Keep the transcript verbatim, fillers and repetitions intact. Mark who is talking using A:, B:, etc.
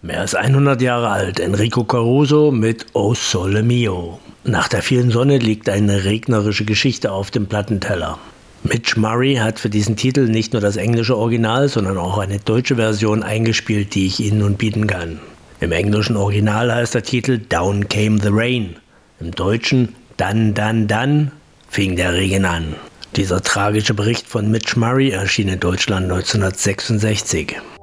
A: Mehr als hundert Jahre alt, Enrico Caruso mit O Sole Mio. Nach der vielen Sonne liegt eine regnerische Geschichte auf dem Plattenteller. Mitch Murray hat für diesen Titel nicht nur das englische Original, sondern auch eine deutsche Version eingespielt, die ich Ihnen nun bieten kann. Im englischen Original heißt der Titel Down Came the Rain. Im Deutschen Dann, dann, dann fing der Regen an. Dieser tragische Bericht von Mitch Murray erschien in Deutschland neunzehnhundertsechsundsechzig.